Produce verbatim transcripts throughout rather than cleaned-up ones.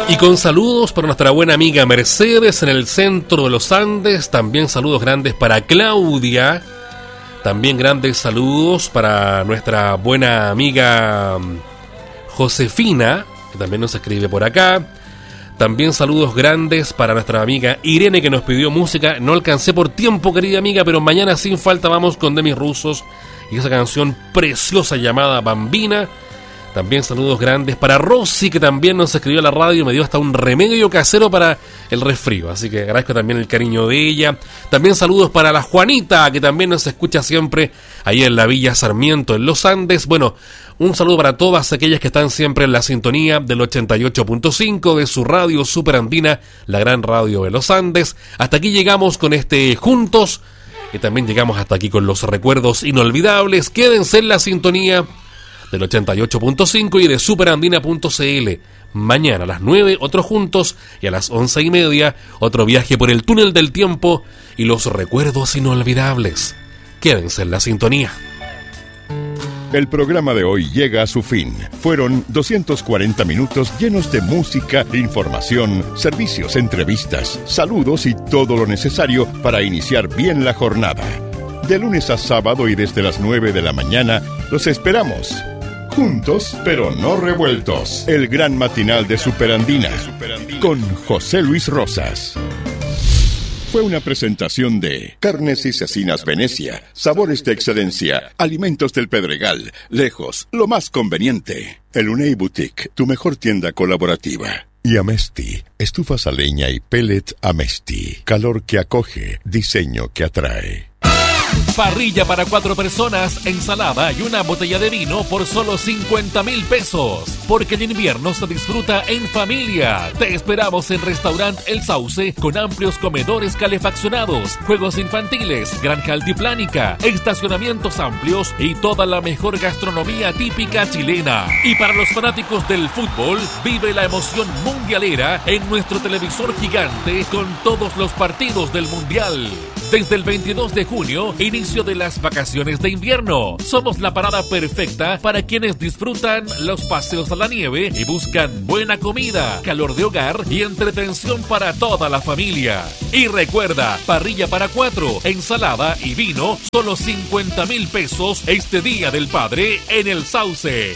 Y con saludos para nuestra buena amiga Mercedes en el centro de los Andes. También saludos grandes para Claudia. También grandes saludos para nuestra buena amiga Josefina, que también nos escribe por acá. También saludos grandes para nuestra amiga Irene, que nos pidió música. No alcancé por tiempo, querida amiga, pero mañana sin falta vamos con Demis Rusos y esa canción preciosa llamada Bambina. También saludos grandes para Rosy, que también nos escribió a la radio y me dio hasta un remedio casero para el resfrío. Así que agradezco también el cariño de ella. También saludos para la Juanita, que también nos escucha siempre ahí en la Villa Sarmiento, en los Andes. Bueno, un saludo para todas aquellas que están siempre en la sintonía del ochenta y ocho punto cinco de su radio Superandina, la gran radio de los Andes. Hasta aquí llegamos con este Juntos, y también llegamos hasta aquí con los recuerdos inolvidables. Quédense en la sintonía del ochenta y ocho punto cinco y de superandina punto c l. Mañana a las nueve, otro Juntos, y a las once y media, otro viaje por el túnel del tiempo y los recuerdos inolvidables. Quédense en la sintonía. El programa de hoy llega a su fin. Fueron doscientos cuarenta minutos llenos de música, información, servicios, entrevistas, saludos y todo lo necesario para iniciar bien la jornada. De lunes a sábado y desde las nueve de la mañana, los esperamos. Juntos, pero no revueltos. El gran matinal de Superandina, con José Luis Rosas. Fue una presentación de Carnes y Cecinas Venecia, sabores de excelencia, alimentos del Pedregal, lejos, lo más conveniente. El Unei Boutique, tu mejor tienda colaborativa. Y Amesti, estufas a leña y pellet Amesti. Calor que acoge, diseño que atrae. Parrilla para cuatro personas, ensalada y una botella de vino por solo cincuenta mil pesos. Porque en invierno se disfruta en familia. Te esperamos en Restaurant El Sauce con amplios comedores calefaccionados, juegos infantiles, granja altiplánica, estacionamientos amplios y toda la mejor gastronomía típica chilena. Y para los fanáticos del fútbol, vive la emoción mundialera en nuestro televisor gigante con todos los partidos del Mundial. Desde el veintidós de junio, inicio de las vacaciones de invierno. Somos la parada perfecta para quienes disfrutan los paseos a la nieve y buscan buena comida, calor de hogar y entretención para toda la familia. Y recuerda, parrilla para cuatro, ensalada y vino, solo cincuenta mil pesos este Día del Padre en El Sauce.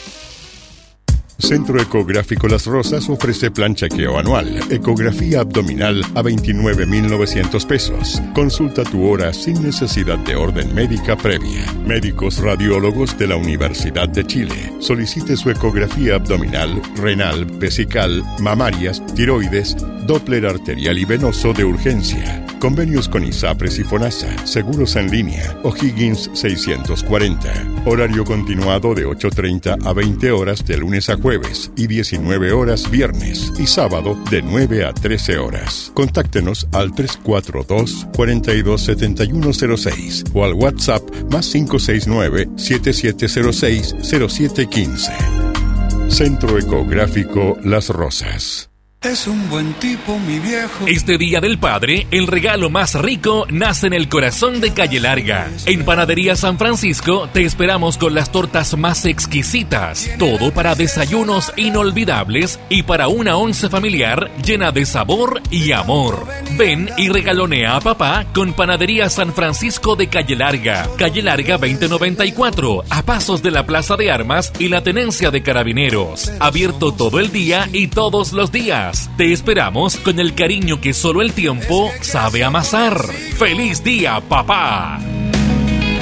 Centro Ecográfico Las Rosas ofrece plan chequeo anual, ecografía abdominal a veintinueve mil novecientos pesos. Consulta tu hora sin necesidad de orden médica previa. Médicos radiólogos de la Universidad de Chile. Solicite su ecografía abdominal, renal, vesical, mamarias, tiroides, Doppler arterial y venoso de urgencia. Convenios con ISAPRES y FONASA. Seguros en línea. O'Higgins seiscientos cuarenta. Horario continuado de ocho treinta a veinte horas de lunes a jueves y diecinueve horas viernes y sábado de nueve a trece horas. Contáctenos al tres cuatro dos, cuatro dos siete uno cero seis o al WhatsApp más cinco seis nueve, siete siete cero seis, cero siete uno cinco. Centro Ecográfico Las Rosas. Es un buen tipo, mi viejo. Este Día del Padre, el regalo más rico nace en el corazón de Calle Larga. En Panadería San Francisco te esperamos con las tortas más exquisitas. Todo para desayunos inolvidables y para una once familiar llena de sabor y amor. Ven y regalonea a papá con Panadería San Francisco de Calle Larga. Calle Larga veinte noventa y cuatro, a pasos de la Plaza de Armas y la Tenencia de Carabineros. Abierto todo el día y todos los días. Te esperamos con el cariño que solo el tiempo sabe amasar. ¡Feliz día, papá!